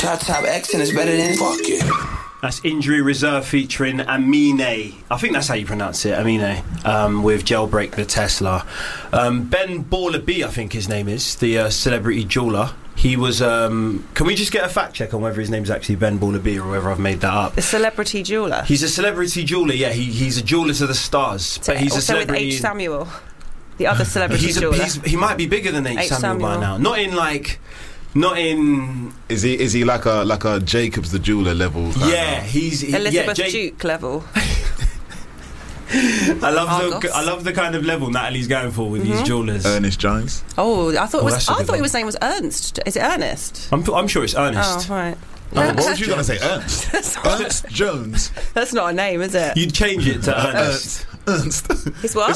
Top X and it's better than fuck it. That's Injury Reserve featuring Amine. I think that's how you pronounce it, Amine, with Jailbreak the Tesla. Ben Baller B, I think his name is, the celebrity jeweler. He was, can we just get a fact check on whether his name's actually Ben Baller B or whether I've made that up? A celebrity jeweler? He's a celebrity jeweler, yeah. He's a jeweler to the stars. But he's a celebrity. With H. Samuel, the other celebrity jeweler. He might be bigger than H. Samuel by now. Not in. Is he like a Jacobs the jeweler level? Yeah, he's Elizabeth Duke level. I love the kind of level Natalie's going for with these jewelers. Ernest Jones. Oh, I thought his name was Ernst. Is it Ernest? I'm sure it's Ernest. Oh, right. What was you going to say? Ernst? Ernst Jones. That's not a name, is it? You'd change it to Ernest. Ernst. His what?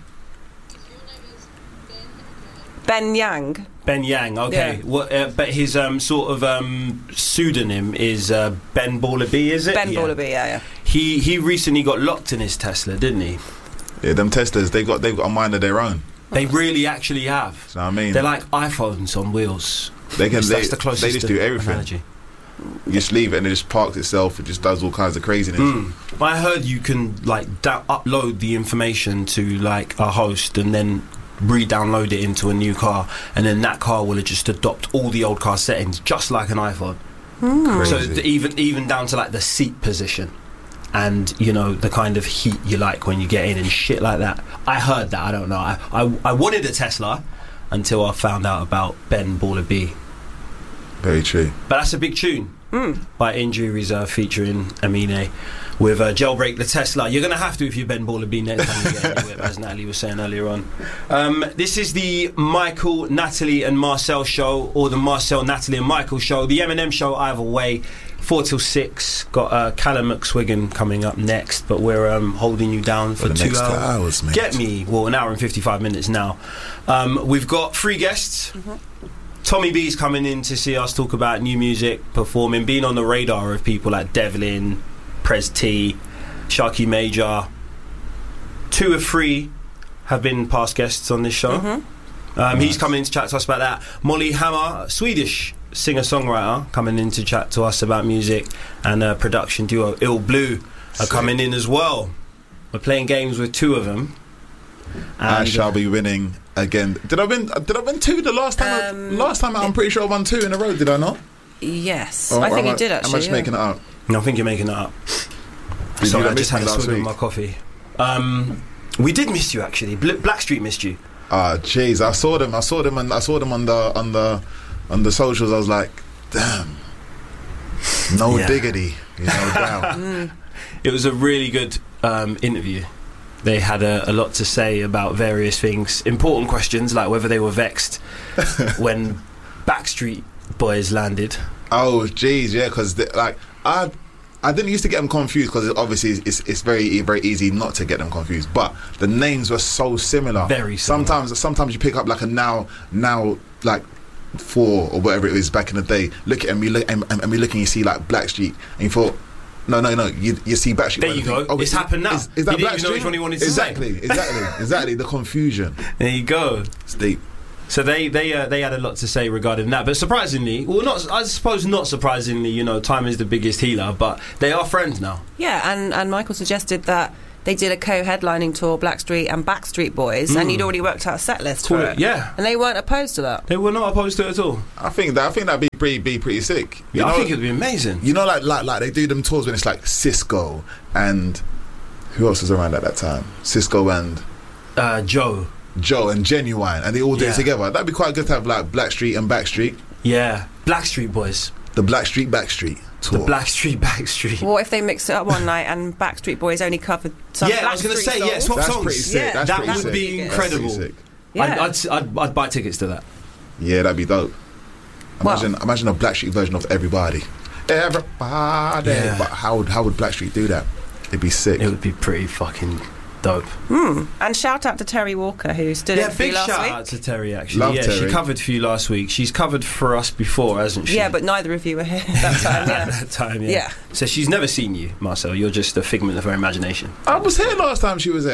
Ben Yang. Ben Yang, okay. Yeah. What? But his sort of pseudonym is Ben Baller B, is it? Ben Baller B, yeah. He recently got locked in his Tesla, didn't he? Yeah, them Teslas, they've got a mind of their own. They really actually have. You know what I mean? They're like iPhones on wheels. That's the closest they just do everything. Analogy. You just leave it and it just parks itself. It just does all kinds of craziness. I heard you can like upload the information to like a host and then re-download it into a new car, and then that car will just adopt all the old car settings just like an iPhone. So even down to like the seat position and the kind of heat you like when you get in and shit like that. I heard that. I don't know. I wanted a Tesla until I found out about Ben Baller B. Very true. But that's a big tune by Injury Reserve featuring Amine with Jailbreak the Tesla. You're going to have to if you're Ben Baller B next time you get into it, as Natalie was saying earlier on. This is the Michael, Natalie and Marcel show, or the Marcel, Natalie and Michael show. The M&M show either way, 4 till 6. Got Callum McSwiggan coming up next, but we're holding you down for 2 hours. Mate. Get me, well, an hour and 55 minutes now. We've got 3 guests. Tommy B's coming in to see us talk about new music, performing, being on the radar of people like Devlin, Prez T, Sharky Major. 2 of 3 have been past guests on this show. He's coming in to chat to us about that. Molly Hammer, Swedish singer-songwriter, coming in to chat to us about music, and production duo Ill Blue are coming in as well. We're playing games with 2 of them. I shall be winning again. Did I win 2 the last time? Last time I'm pretty sure I won 2 in a row. Did I not? Yes, I think you did actually. Am I just making it up? No, I think you're making it up. Sorry, I just had a swig of my coffee. We did miss you actually. Blackstreet missed you. Jeez, I saw them on the socials. I was like, damn, diggity, doubt. It was a really good interview. They had a lot to say about various things, important questions like whether they were vexed when Backstreet Boys landed. Oh, jeez, yeah, because I didn't used to get them confused because obviously it's very very easy not to get them confused. But the names were so similar. Very similar. Sometimes you pick up like a now like 4 or whatever it is back in the day. Look at them, you you see like Blackstreet, and you thought. No. You see Backstreet. There you go. It's happened now. Is that Blackstreet? Blackstreet? You know which one he wanted to say. Exactly. The confusion. There you go. It's deep. So they had a lot to say regarding that, but surprisingly, not surprisingly, time is the biggest healer, but they are friends now. Yeah, and Michael suggested that they did a co-headlining tour, Blackstreet and Backstreet Boys, and you'd already worked out a set list for it. Yeah, and they weren't opposed to that. They were not opposed to it at all. I think that'd be pretty sick. Yeah, I think it'd be amazing. Like they do them tours when it's like Cisco and who else was around at that time? Cisco and Joe and Genuine, and they all do it together. That'd be quite good to have like Blackstreet and Backstreet. Yeah, Blackstreet Boys. The Blackstreet Backstreet tour. The Blackstreet Backstreet. What if they mixed it up one night and Backstreet Boys only covered some Blackstreet songs? I was going to say, swap songs. Pretty sick. Yeah. That would be incredible. Yeah. I'd buy tickets to that. Yeah, that'd be dope. Imagine a Blackstreet version of Everybody. Yeah. But how would Blackstreet do that? It'd be sick. It would be pretty fucking dope. And shout out to Terry Walker, who stood in for you last week. Yeah, big shout out to Terry, actually. Terry. She covered for you last week. She's covered for us before, hasn't she? Yeah, but neither of you were here that time. At that time, yeah. So she's never seen you, Marcel. You're just a figment of her imagination. I was here last time she was here.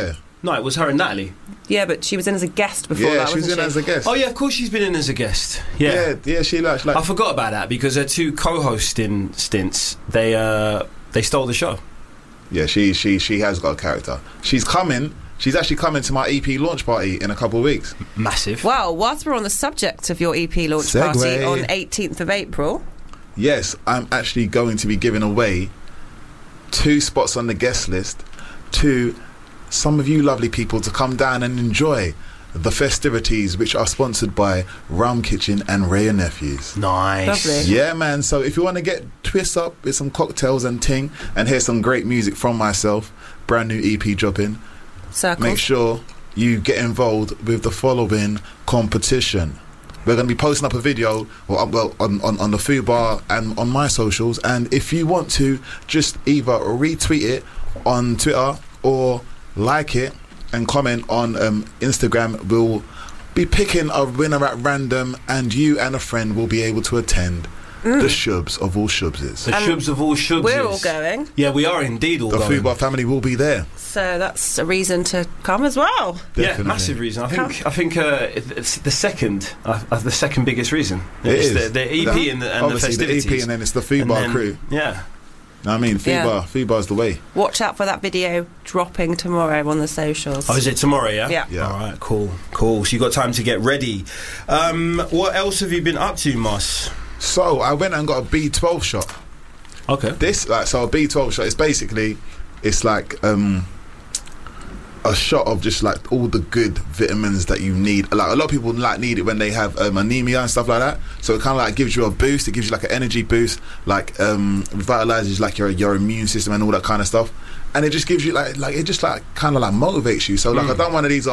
No, it was her and Natalie. Yeah, but she was in as a guest before Yeah, that, she was wasn't in as a guest. Oh yeah, of course she's been in as a guest. Yeah, yeah, she like I forgot about that because her 2 co-hosting stints, they stole the show. yeah, she has got a character. She's actually coming to my EP launch party in a couple of weeks. Massive. Well, whilst we're on the subject of your EP launch Segue. party on 18th of April, Yes, I'm actually going to be giving away 2 spots on the guest list to some of you lovely people to come down and enjoy the festivities, which are sponsored by Rum Kitchen and Ray and Nephews. Nice. Lovely. Yeah, man. So if you want to get twist up with some cocktails and ting and hear some great music from myself, brand new EP dropping, Circles. make sure you get involved with the following competition. We're going to be posting up a video on the Food Bar and on my socials, and if you want to, just either retweet it on Twitter or like it and comment on Instagram. We'll be picking a winner at random, and you and a friend will be able to attend the Shubs of all Shubses. The Shubs of all Shubses. We're all going. Yeah, we are indeed all The going. Food Bar family will be there. So that's a reason to come as well. Yeah, Definitely. massive reason. I think it's the second biggest reason. It's is. the EP and the Obviously, festivities. the EP and then it's the Food And Bar then- crew. Yeah. I mean, Food Bar's the way. Watch out for that video dropping tomorrow on the socials. Oh, is it tomorrow? Yeah. Yeah. All right. Cool. So you got time to get ready. What else have you been up to, Moss? So I went and got a B12 shot. Okay. So a B12 shot is basically, it's like a shot of just like all the good vitamins that you need. Like a lot of people need it when they have anemia and stuff like that. So it kind of like gives you a boost. It gives you like an energy boost. Like revitalizes like your immune system and all that kind of stuff. And it just gives you like it just like kind of like motivates you. So like I done one of these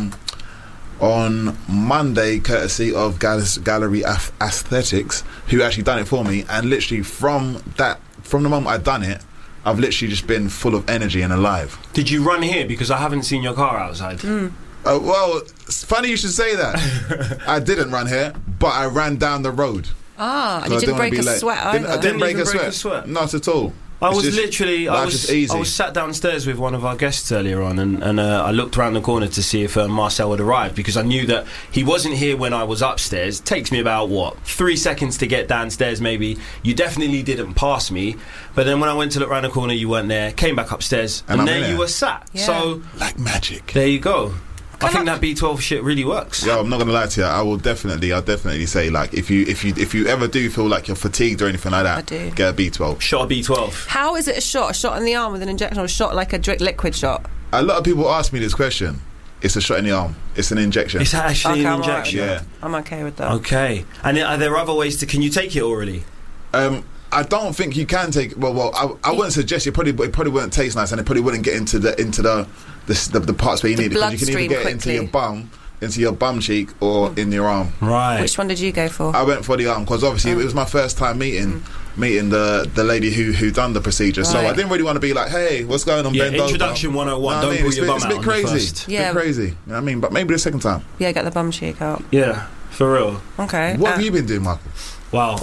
on Monday, courtesy of Gallery Aesthetics, who actually done it for me. And literally from the moment I done it, I've literally just been full of energy and alive. Did you run here? Because I haven't seen your car outside. Well, it's funny you should say that. I didn't run here, but I ran down the road. And you didn't break a sweat either. I didn't break even a break a sweat. sweat? Not at all. I It's was just- literally, I life's just easy. was sat downstairs with one of our guests earlier on, and I looked around the corner to see if Marcel had arrived, because I knew that he wasn't here when I was upstairs. It takes me about 3 seconds to get downstairs. Maybe you definitely didn't pass me, but then when I went to look around the corner, you weren't there. Came back upstairs, and I'm there in you there. were sat. Yeah. So Like magic. there you go. I think that B12 shit really works. Yo, I'm not gonna lie to you. I'll definitely say, like, if you ever do feel like you're fatigued or anything like that, I do. get a B12. Shot of B12. How is it a shot? A shot in the arm with an injection, or a shot like a liquid shot? A lot of people ask me this question. It's a shot in the arm. It's an injection. It's actually Okay, an I'm alright with injection. Yeah. that. I'm okay with that. Okay. And are there other ways to? Can you take it orally? I don't think you can take. Well, I wouldn't suggest it. It probably wouldn't taste nice, and it probably wouldn't get into the parts where you need it, because you can either bloodstream get it into quickly. into your bum cheek, or in your arm. Right. Which one did you go for? I went for the arm because obviously it was my first time meeting the lady who done the procedure. So Right. I didn't really want to be like, hey, what's going on? Yeah, Bend over. introduction 101. Know what Don't I mean? pull your bum It's a out bit on the crazy. first. Yeah. Bit crazy. You know what I mean? But maybe the second time. Yeah, get the bum cheek out. Yeah, for real. Okay. What have you been doing, Michael? Wow.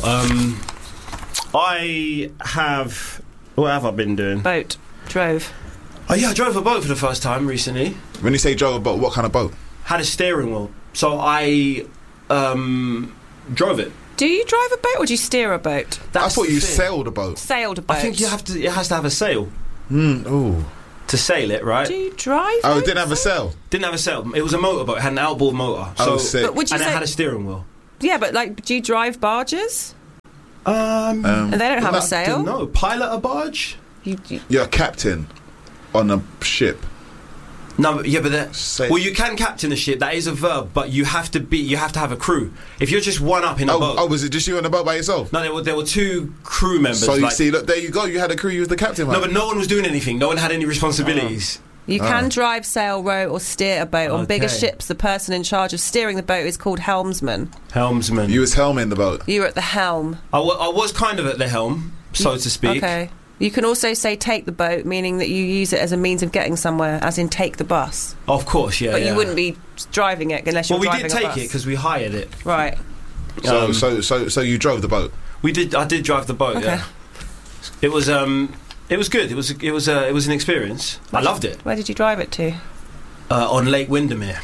I have. What have I been doing? Boat. Drove. Oh yeah, I drove a boat for the first time recently. When you say drove a boat, what kind of boat? Had a steering wheel, so I drove it. Do you drive a boat or do you steer a boat? I thought you the thing. sailed a boat. Sailed a boat. I think you have to. It has to have a sail Ooh. to sail it, right? Do you drive? Oh, it boats? didn't have a sail. Didn't have a sail. It was a motorboat. It had an outboard motor. Oh, So, sick. But would you and it say? had a steering wheel. Yeah, but like, do you drive barges? Um, And they don't have a no, sail. no, pilot a barge. You, You're a captain on a ship. No, but- yeah, but that. Sail. Well, you can captain a ship. That is a verb, but you have to have a crew. If you're just one up in a boat. Oh, was it just you on the boat by yourself? No, there were two crew members. So you like- see, look, there you go. You had a crew. You was the captain. No, man. but no one was doing anything. No one had any responsibilities. you can drive, sail, row, or steer a boat. On bigger Okay. ships, the person in charge of steering the boat is called helmsman. Helmsman. You was helming the boat. You were at the helm. I was kind of at the helm, so to speak. Okay. You can also say take the boat, meaning that you use it as a means of getting somewhere, as in take the bus. Of course, yeah. But yeah. you wouldn't be driving it unless you're Well, we driving did a take bus. it because we hired it. Right. So you drove the boat. We did. I did drive the boat. Okay. Yeah. It was good. It was an experience. I loved it. Where did you drive it to? On Lake Windermere.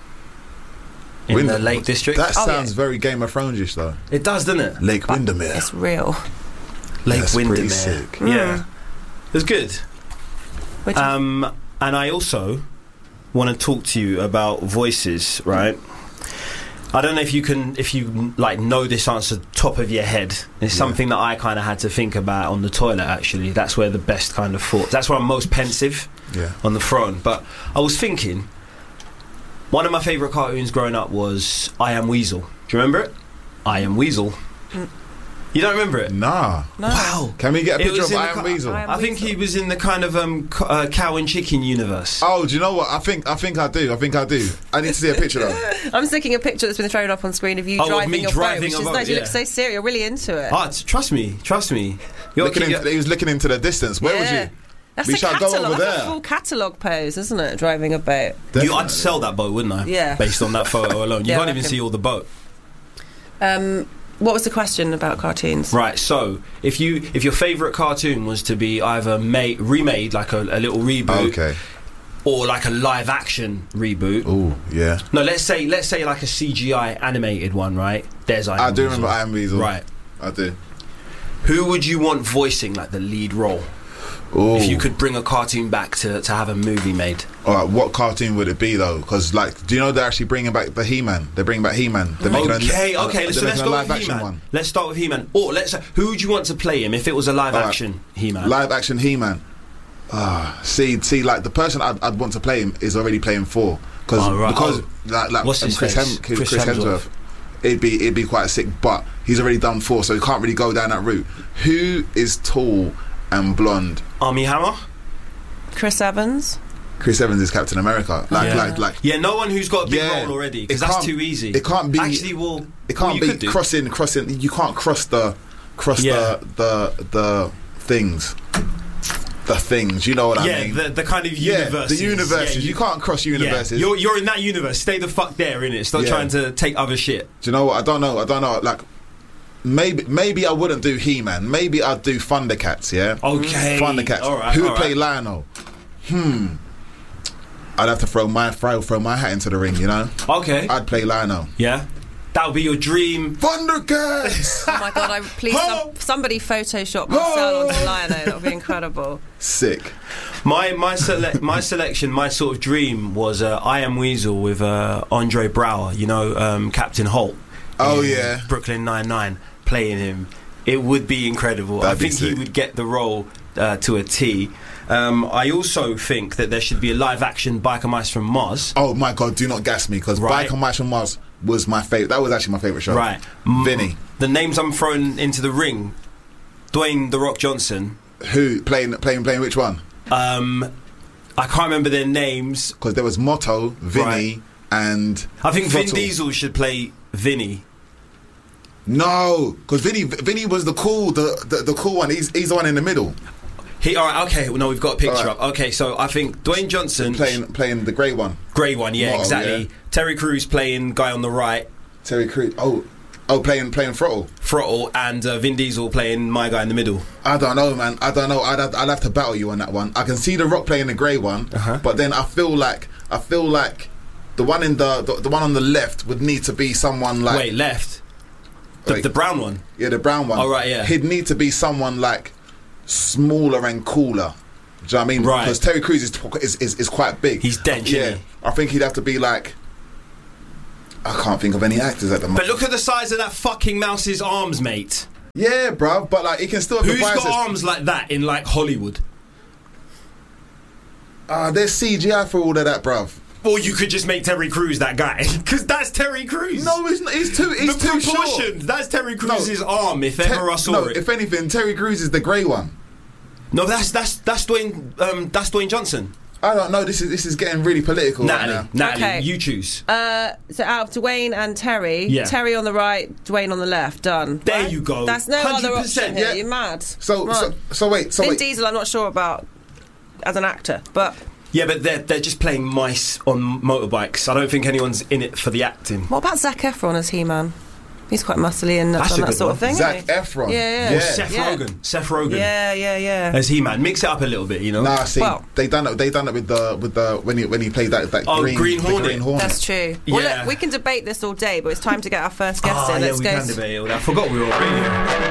In the Lake District. That sounds very Game of Thrones-ish, though. It does, doesn't it? Lake Windermere. It's real. Lake Windermere. Sick. Yeah. It was good. And I also want to talk to you about voices, right? I don't know if you like know this answer top of your head. It's something that I kind of had to think about on the toilet, actually. That's where the best kind of thoughts. That's where I'm most pensive on the throne. But I was thinking, one of my favourite cartoons growing up was I Am Weasel. Do you remember it? I Am Weasel. You don't remember it? Nah. No. Wow. Can we get a picture of I Am Weasel? I think he was in the kind of cow and chicken universe. Oh, do you know what? I think I do. I need to see a picture though. I'm sticking a picture that's been thrown up on screen of you driving your boat, which is nice. You look so serious. You're really into it. Oh, trust me. He was looking into the distance. Where was you? That's we a shall catalogue. go over That's there. a full catalogue pose, isn't it? Driving a boat. I'd sell that boat, wouldn't I? Yeah. Based on that photo alone. You can't even see all the boat. What was the question about cartoons? Right, so if your favourite cartoon was to be either remade, like a little reboot, or like a live action reboot. Oh, yeah. No, let's say like a CGI animated one, right? I do remember I Am Weasel. Right. I do. Who would you want voicing like the lead role? Ooh. If you could bring a cartoon back to have a movie made. Alright, what cartoon would it be though? Because do you know they're actually bringing back the He-Man? They're bringing back He-Man. They're making let's go with He-Man. Let's start with He-Man. Or who would you want to play him if it was a live action He-Man? Live action He-Man. See, like the person I'd want to play him is already playing Thor because what's his Chris Hemsworth. It'd be quite sick, but he's already done Thor, so he can't really go down that route. Who is tall and blonde? Armie Hammer? Chris Evans? Chris Evans is Captain America. Yeah, no one who's got a big role already, because that's too easy. It can't be. Actually, it can't be crossing. You can't cross the things. The things, you know what I mean? Yeah, the kind of universes. The universes. You can't cross universes. You're in that universe. Stay the fuck there, innit? Stop trying to take other shit. Do you know what? I don't know. Like, maybe I wouldn't do He-Man. Maybe I'd do Thundercats. Yeah. Okay. Thundercats. All right. Who would play Lionel? I'd have to throw my hat into the ring. You know. Okay. I'd play Lionel. Yeah. That would be your dream. Thundercats! Oh my god! Please, somebody Photoshop Marcel onto Lionel. That would be incredible. Sick. My selection, my sort of dream was I Am Weasel with Andre Braugher. You know, Captain Holt. Oh yeah. Brooklyn Nine-Nine, playing him. It would be incredible. I think he would get the role to a T. I also think that there should be a live action Biker Mice from Mars. Oh my god! Do not gas me, because Biker Mice from Mars was my favourite. That was actually my favourite show. Right. Vinny. The names I'm throwing into the ring: Dwayne The Rock Johnson. Who playing which one? I can't remember their names, because there was Motto, Vinny, and I think Throttle. Vin Diesel should play Vinny. No, because Vinny was the cool one. He's the one in the middle. All right, okay. No, we've got a picture up. Okay, so I think Dwayne Johnson playing the grey one. Grey one, yeah, Motto, exactly. Yeah. Terry Crews playing guy on the right. Terry Crews. Oh, playing Throttle. Throttle, and Vin Diesel playing my guy in the middle. I don't know, man. I don't know. I'd have to battle you on that one. I can see The Rock playing the grey one, but then I feel like the one in the one on the left would need to be someone like. Wait, left. The brown one. Yeah, the brown one. Oh right, yeah. He'd need to be someone like smaller and cooler. Do you know what I mean? Right. Because Terry Crews is quite big. He's dense. Yeah. I think he'd have to be like. I can't think of any actors at the moment. But look at the size of that fucking mouse's arms, mate. Yeah, bruv. But like, he can still have Who's the biceps. got arms like that in like Hollywood? There's CGI for all of that, bruv. Or you could just make Terry Crews that guy, because that's Terry Crews. No, he's not. He's too proportions. Short. That's Terry Crews' arm. If ever I saw it. If anything, Terry Crews is the grey one. No, that's Dwayne. That's Dwayne Johnson. I don't know. This is getting really political. Natalie, Okay. you choose. So out of Dwayne and Terry, Terry on the right, Dwayne on the left. Done. There you go. That's no 100%, other option here. You're mad. So wait. Vin Diesel, I'm not sure about as an actor, but. Yeah, but they're just playing mice on motorbikes. I don't think anyone's in it for the acting. What about Zac Efron as He-Man? He's quite muscly and That's done a that good sort of one. thing. Zac isn't he? Efron. Yeah. Or Seth Rogen. Yeah. As He-Man. Mix it up a little bit, you know. Nah, see, Well- they done it with the when he played that Green Hornet. That's true. Yeah. Well, look, we can debate this all day, but it's time to get our first guest in. Yeah, Let's we go. can debate all that. I forgot we were on radio.